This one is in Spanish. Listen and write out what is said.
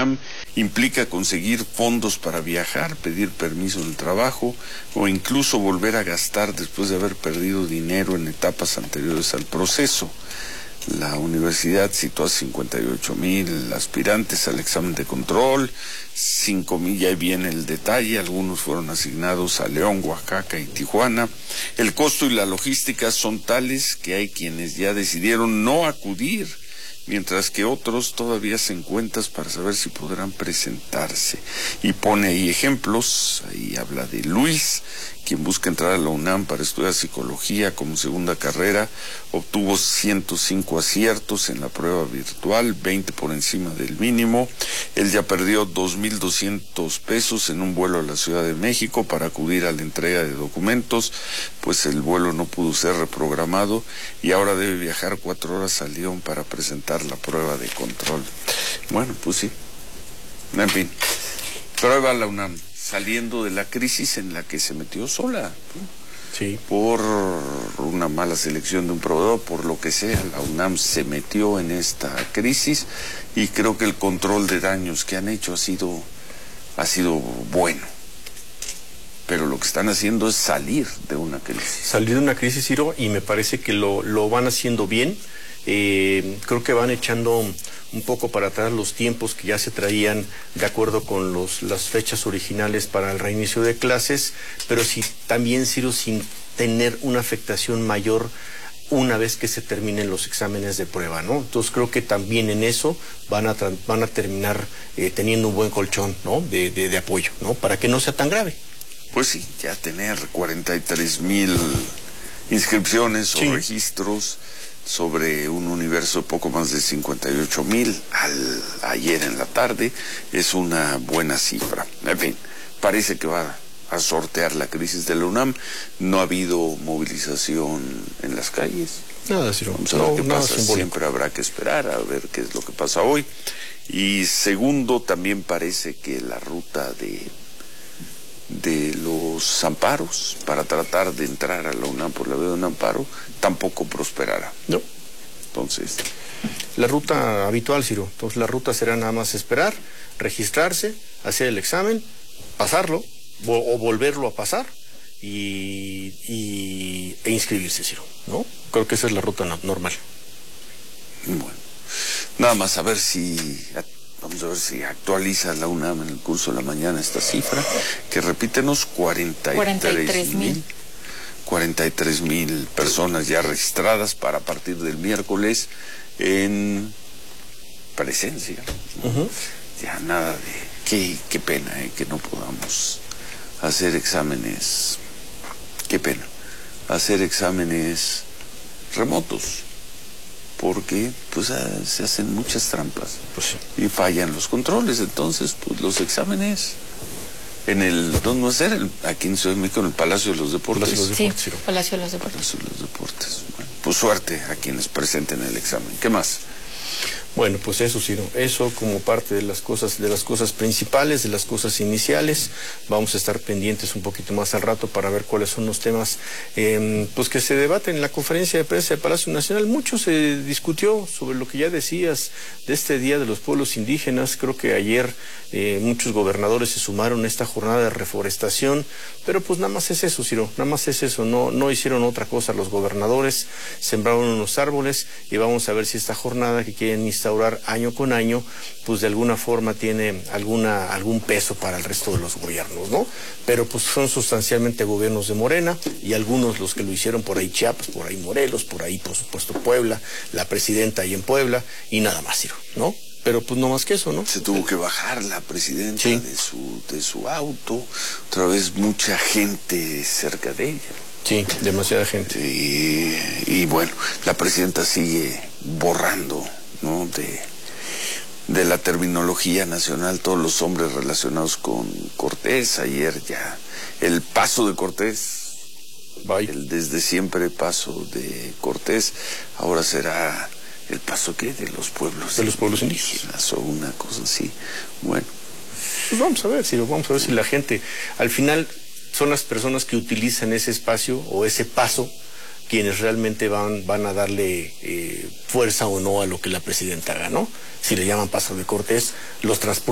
UNAM implica conseguir fondos para viajar, pedir permiso en el trabajo o incluso volver a gastar después de haber perdido dinero en etapas anteriores al proceso. La universidad citó a 58,000 aspirantes al examen de control, 5,000, ya viene el detalle, algunos fueron asignados a León, Oaxaca y Tijuana. El costo y la logística son tales que hay quienes ya decidieron no acudir, mientras que otros todavía hacen cuentas para saber si podrán presentarse. Y pone ahí ejemplos, ahí habla de Luis, quien busca entrar a la UNAM para estudiar psicología como segunda carrera, obtuvo 105 aciertos en la prueba virtual, 20 por encima del mínimo. Él ya perdió 2,200 pesos en un vuelo a la Ciudad de México para acudir a la entrega de documentos, pues el vuelo no pudo ser reprogramado y ahora debe viajar 4 horas a León para presentar la prueba de control. Bueno, pues sí, en fin, pero ahí va la UNAM, saliendo de la crisis en la que se metió sola, sí, por una mala selección de un proveedor, por lo que sea. La UNAM se metió en esta crisis y creo que el control de daños que han hecho ha sido bueno. Pero lo que están haciendo es salir de una crisis. Salir de una crisis, Ciro, y me parece que lo van haciendo bien. Creo que van echando un poco para atrás los tiempos que ya se traían de acuerdo con las fechas originales para el reinicio de clases, pero sí también, Ciro, sin tener una afectación mayor una vez que se terminen los exámenes de prueba, ¿no? Entonces creo que también en eso van a terminar teniendo un buen colchón, ¿no? de apoyo, ¿no? Para que no sea tan grave. Pues sí, ya tener 43,000 inscripciones sí, o registros sobre un universo de poco más de 58,000 ayer en la tarde es una buena cifra. En fin, parece que va a sortear la crisis de la UNAM. No ha habido movilización en las calles. Nada, Ciro. Vamos a ver qué pasa. Siempre habrá que esperar a ver qué es lo que pasa hoy. Y segundo, también parece que la ruta de los amparos para tratar de entrar a la UNAM por la vía de un amparo tampoco prosperará. No. Entonces, la ruta habitual, Ciro. Entonces la ruta será nada más esperar, registrarse, hacer el examen, pasarlo o volverlo a pasar e inscribirse, Ciro, ¿no? Creo que esa es la ruta normal. Bueno, nada más a ver si vamos a ver si actualiza la UNAM en el curso de la mañana esta cifra, que repítenos, 43,000 personas ya registradas para a partir del miércoles en presencia. Ya nada de... Qué pena, que no podamos hacer exámenes. Qué pena. Hacer exámenes remotos. Porque pues se hacen muchas trampas, pues sí, y fallan los controles. Entonces pues los exámenes en ¿dónde va a ser? Aquí en Ciudad de México, en el Palacio de los Deportes. Sí, Palacio de los Deportes. Palacio de los Deportes. Bueno, pues suerte a quienes presenten el examen. ¿Qué más? Bueno, pues eso, Ciro, eso como parte de las cosas principales, de las cosas iniciales. Vamos a estar pendientes un poquito más al rato para ver cuáles son los temas pues que se debaten en la conferencia de prensa del Palacio Nacional. Mucho se discutió sobre lo que ya decías de este Día de los Pueblos Indígenas. Creo que ayer muchos gobernadores se sumaron a esta jornada de reforestación, pero pues nada más es eso, Ciro, nada más es eso, no hicieron otra cosa los gobernadores, sembraron unos árboles y vamos a ver si esta jornada que quieren instaurar año con año, pues de alguna forma tiene algún peso para el resto de los gobiernos, ¿no? Pero pues son sustancialmente gobiernos de Morena y algunos los que lo hicieron por ahí Chiapas, por ahí Morelos, por ahí por supuesto Puebla, la presidenta ahí en Puebla y nada más, Ciro, ¿no? Pero pues no más que eso, ¿no? Se tuvo que bajar la presidenta sí, de su auto, otra vez mucha gente cerca de ella. Sí, demasiada gente. Y bueno, la presidenta sigue borrando, ¿no? De la terminología nacional todos los hombres relacionados con Cortés. Ayer ya el paso de Cortés, el desde siempre paso de Cortés, ahora será el paso de los pueblos indígenas o una cosa así. Bueno, pues vamos a ver si la gente al final son las personas que utilizan ese espacio o ese paso quienes realmente van a darle fuerza o no a lo que la presidenta haga, ¿no? Si le llaman paso de Cortés, los